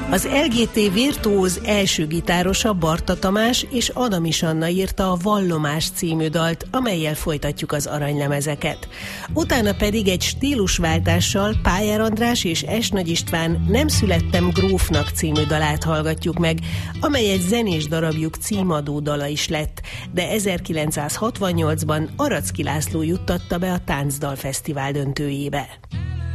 Az LGT virtuóz első gitárosa Barta Tamás és Adamis Anna írta a Vallomás című dalt, amellyel folytatjuk az aranylemezeket. Utána pedig egy stílusváltással Pályár András és S. Nagy István Nem születtem grófnak című dalát hallgatjuk meg, amely egy zenés darabjuk címadó dala is lett, de 1968-ban Aracki László juttatta be a Táncdalfesztivál döntőjébe.